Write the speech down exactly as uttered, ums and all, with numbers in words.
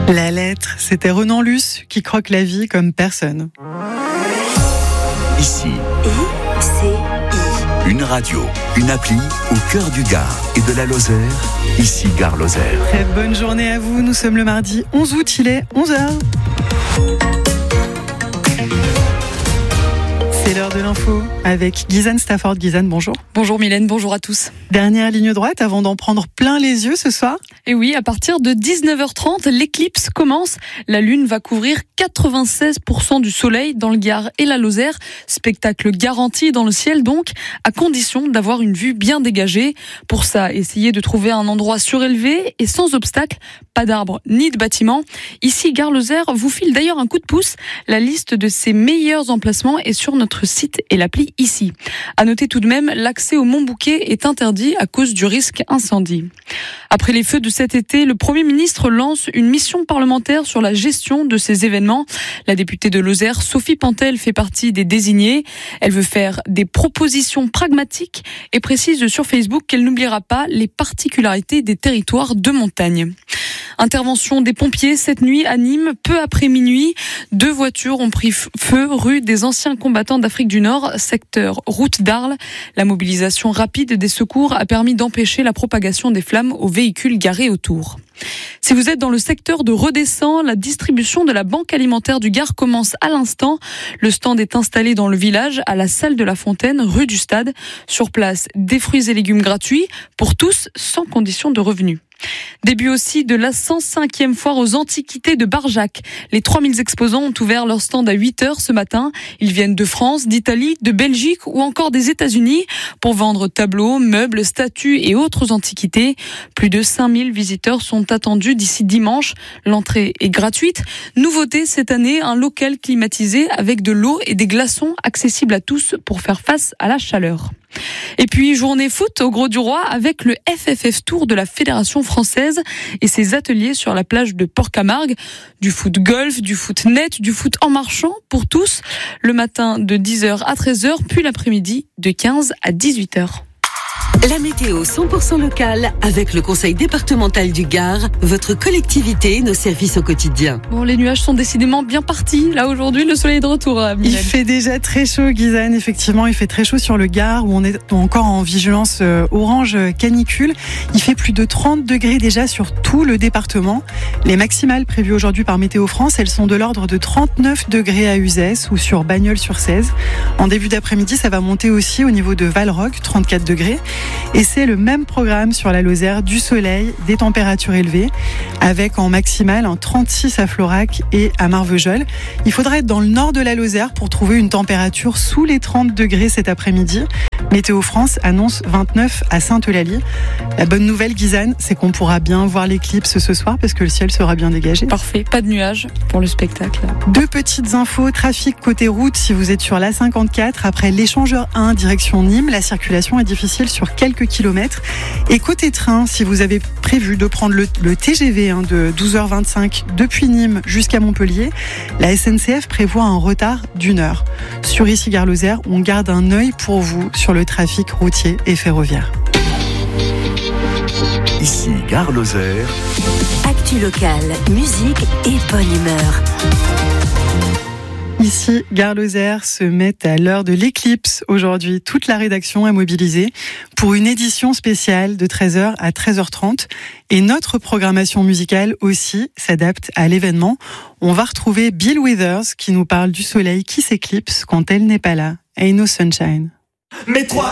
La lettre, c'était Renan Luce qui croque la vie comme personne. Ici, I C I. une radio, une appli au cœur du Gard et de la Lozère. Ici, Gare Lozère. Très bonne journée à vous, nous sommes le mardi onze août, il est onze heures. C'est l'heure de l'info avec Gizane Stafford. Gizane, bonjour. Bonjour Mylène, bonjour à tous. Dernière ligne droite avant d'en prendre plein les yeux ce soir. Et oui, à partir de dix-neuf heures trente, l'éclipse commence. La Lune va couvrir quatre-vingt-seize pour cent du soleil dans le Gard et la Lozère. Spectacle garanti dans le ciel donc, à condition d'avoir une vue bien dégagée. Pour ça, essayez de trouver un endroit surélevé et sans obstacle, pas d'arbres ni de bâtiments. Ici, Gare Lozère vous file d'ailleurs un coup de pouce. La liste de ses meilleurs emplacements est sur notre site et l'appli Ici. À noter tout de même, l'accès au Mont Bouquet est interdit à cause du risque incendie. Après les feux de cet été, le Premier ministre lance une mission parlementaire sur la gestion de ces événements. La députée de Lozère, Sophie Pantel, fait partie des désignés. Elle veut faire des propositions pragmatiques et précise sur Facebook qu'elle n'oubliera pas les particularités des territoires de montagne. Intervention des pompiers cette nuit à Nîmes, peu après minuit. Deux voitures ont pris feu rue des anciens combattants d'Afrique du Nord, secteur route d'Arles. La mobilisation rapide des secours a permis d'empêcher la propagation des flammes aux véhicules garés autour. Si vous êtes dans le secteur de Redescend, la distribution de la Banque alimentaire du Gard commence à l'instant. Le stand est installé dans le village, à la salle de la Fontaine, rue du Stade. Sur place, des fruits et légumes gratuits pour tous, sans condition de revenu. Début aussi de la cent cinquième foire aux antiquités de Barjac. Les trois mille exposants ont ouvert leur stand à huit heures ce matin. Ils viennent de France, d'Italie, de Belgique ou encore des États-Unis pour vendre tableaux, meubles, statues et autres antiquités. Plus de cinq mille visiteurs sont attendus d'ici dimanche. L'entrée est gratuite. Nouveauté cette année, un local climatisé avec de l'eau et des glaçons accessibles à tous pour faire face à la chaleur. Et puis, journée foot au Gros du Roi avec le F F F Tour de la Fédération française et ses ateliers sur la plage de Port-Camargue. Du foot golf, du foot net, du foot en marchant pour tous. Le matin de dix heures à treize heures, puis l'après-midi de quinze à dix-huit heures. La météo cent pour cent locale avec le conseil départemental du Gard, votre collectivité, nos services au quotidien. Bon, les nuages sont décidément bien partis. Là, aujourd'hui, le soleil est de retour. Mylène. Il fait déjà très chaud, Gizane. Effectivement, il fait très chaud sur le Gard où on est encore en vigilance orange canicule. Il fait plus de trente degrés déjà sur tout le département. Les maximales prévues aujourd'hui par Météo France, elles sont de l'ordre de trente-neuf degrés à Uzès ou sur Bagnols-sur-Cèze. En début d'après-midi, ça va monter aussi au niveau de Valrock, trente-quatre degrés. Et c'est le même programme sur la Lozère, du soleil, des températures élevées, avec en maximale un trente-six à Florac et à Marvejols. Il faudra être dans le nord de la Lozère pour trouver une température sous les trente degrés cet après-midi. Météo France annonce vingt-neuf à Sainte-Eulalie. La bonne nouvelle, Gizane, c'est qu'on pourra bien voir l'éclipse ce soir parce que le ciel sera bien dégagé. Parfait, pas de nuages pour le spectacle. Deux petites infos, trafic côté route si vous êtes sur l'A cinquante-quatre. Après l'échangeur un, direction Nîmes, la circulation est difficile sur quelques kilomètres. Et côté train, si vous avez prévu de prendre le, le T G V hein, de douze heures vingt-cinq depuis Nîmes jusqu'à Montpellier, la S N C F prévoit un retard d'une heure. Sur Ici Gare Lozère, on garde un œil pour vous sur le trafic routier et ferroviaire. Ici, Gare Lozère. Actu locale, musique et bonne humeur. Ici, Gare Lozère se met à l'heure de l'éclipse. Aujourd'hui, toute la rédaction est mobilisée pour une édition spéciale de treize heures à treize heures trente. Et notre programmation musicale aussi s'adapte à l'événement. On va retrouver Bill Withers qui nous parle du soleil qui s'éclipse quand elle n'est pas là. Ain't no sunshine. Mais toi